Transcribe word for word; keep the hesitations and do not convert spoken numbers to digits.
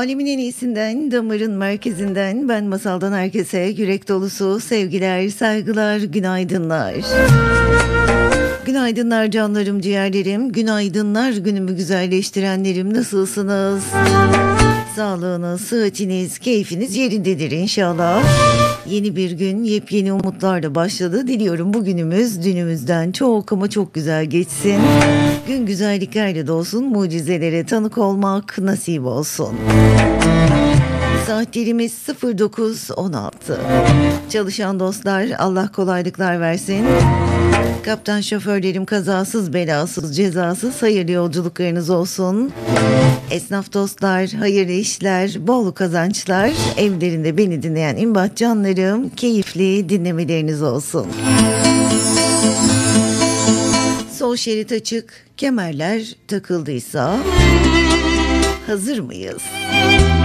Alemin en iyisinden, damarın merkezinden, ben Masal'dan herkese yürek dolusu sevgiler, saygılar, günaydınlar. Günaydınlar canlarım, ciğerlerim, günaydınlar günümü güzelleştirenlerim, nasılsınız? Sağlığınız, sıhhatiniz, keyfiniz yerindedir inşallah. Yeni bir gün, yepyeni umutlarla başladı. Diliyorum bugünümüz dünümüzden çok ama çok güzel geçsin. Gün güzelliklerle dolsun, mucizelere tanık olmak nasip olsun. Saatlerimiz sıfır dokuz on altı. Çalışan dostlar, Allah kolaylıklar versin. Kaptan şoförlerim, kazasız belasız cezasız hayırlı yolculuklarınız olsun. Esnaf dostlar, hayırlı işler, bol kazançlar. Evlerinde beni dinleyen imbat canlarım, keyifli dinlemeleriniz olsun. Sol şerit açık, kemerler takıldıysa hazır mıyız?